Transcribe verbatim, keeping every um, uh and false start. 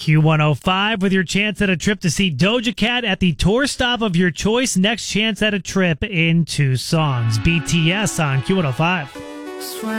Q one oh five with your chance at a trip to see Doja Cat at the tour stop of your choice. Next chance at a trip in two songs. B T S on Q one oh five.